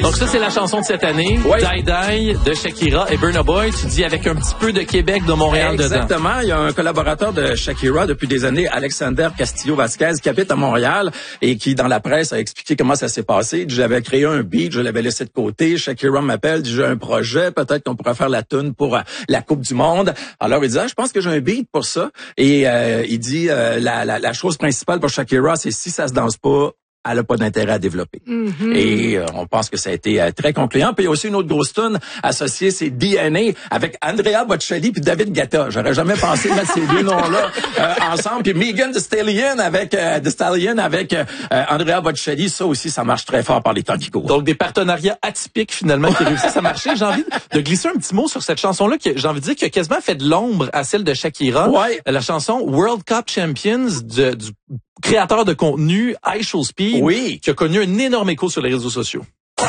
Donc ça, c'est la chanson de cette année. Oui. Die Die de Shakira et Burna Boy. Tu dis avec un petit peu de Québec, de Montréal dedans. Exactement. Il y a un collaborateur de Shakira depuis des années, Alexander Castillo-Vasquez, qui habite à Montréal et qui, dans la presse, a expliqué comment ça s'est passé. J'avais créé un beat, je l'avais laissé de côté. Shakira m'appelle, dit, j'ai un projet, peut-être qu'on pourrait faire la tune pour la Coupe du Monde. Alors, il dit, je pense que j'ai un beat pour ça. Et il dit, la chose principale pour Shakira, c'est si ça se danse pas, elle n'a pas d'intérêt à développer. Mm-hmm. Et on pense que ça a été très concluant. Puis il y a aussi une autre grosse tune associée, c'est DNA, avec Andrea Bocelli puis David Guetta. J'aurais jamais pensé mettre ces deux noms-là ensemble. Puis Megan Thee Stallion avec Andrea Bocelli. Ça aussi, ça marche très fort par les temps qui courent. Donc, des partenariats atypiques, finalement, qui réussissent à marcher. J'ai envie de glisser un petit mot sur cette chanson-là, j'ai envie de dire, qui a quasiment fait de l'ombre à celle de Shakira. Ouais. La chanson World Cup Champions du créateur de contenu I Show Speed, oui, qui a connu un énorme écho sur les réseaux sociaux.